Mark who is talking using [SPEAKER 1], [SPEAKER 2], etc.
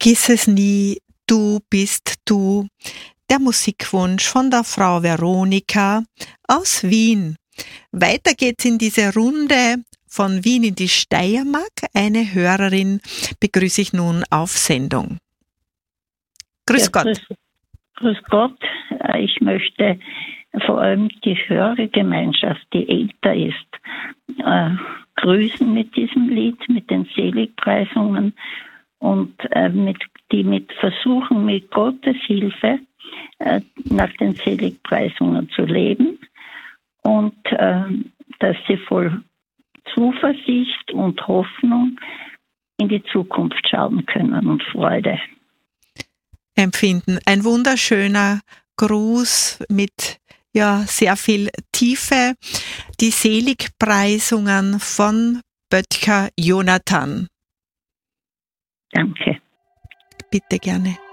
[SPEAKER 1] Vergiss es nie, du bist du. Der Musikwunsch von der Frau Veronika aus Wien. Weiter geht's in diese Runde von Wien in die Steiermark. Eine Hörerin begrüße ich nun auf Sendung. Grüß Gott.
[SPEAKER 2] Grüß Gott. Ich möchte vor allem die Hörergemeinschaft, die älter ist, grüßen mit diesem Lied, mit den Seligpreisungen und die mit versuchen, mit Gottes Hilfe nach den Seligpreisungen zu leben und dass sie voll Zuversicht und Hoffnung in die Zukunft schauen können und Freude
[SPEAKER 1] empfinden. Ein wunderschöner Gruß mit sehr viel Tiefe. Die Seligpreisungen von Böttcher Jonathan.
[SPEAKER 2] Danke.
[SPEAKER 1] Bitte gerne.